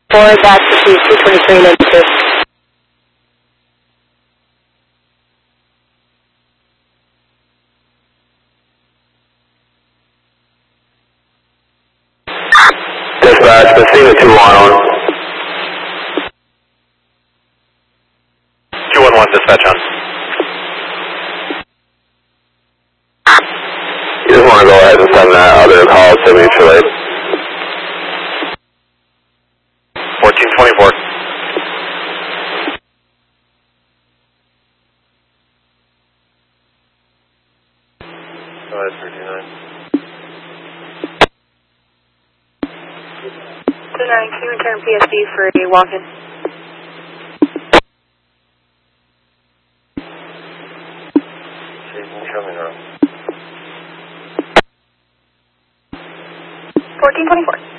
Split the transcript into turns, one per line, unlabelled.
Forward back to 22392.
Dispatch, Messina 2 on. 211 dispatch on. You just want to go ahead and send that other call to mutual aid. 1424. Go ahead, 39.
29, can you return PSD for a walk-in?
Show me the room.
1424.